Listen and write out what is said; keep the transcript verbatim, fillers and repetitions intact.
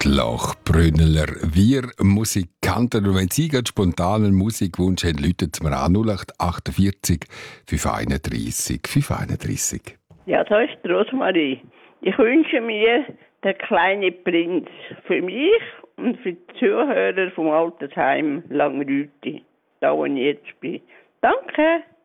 Lachbrünneler. Wir Musikanten, und wenn Sie gerade spontan einen Musikwunsch haben, läuten Sie mir an null acht achtundvierzig fünfhunderteinunddreissig fünfhunderteinunddreissig. Ja, da ist die Rosmarie. Ich wünsche mir den kleinen Prinz für mich und für die Zuhörer vom Altersheim Langrüti, da wo ich jetzt bin. Danke!